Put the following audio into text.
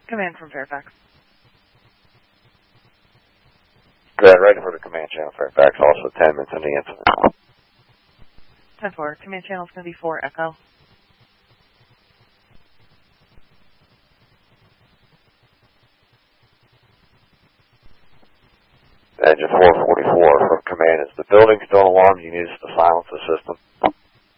Command from Fairfax. Good, ready for the command channel, Fairfax. Also 10 minutes in the incident. 10-4. Command channel is going to be 4 Echo. Engine 444 from command. Is the building still alarmed? You need us to silence the system.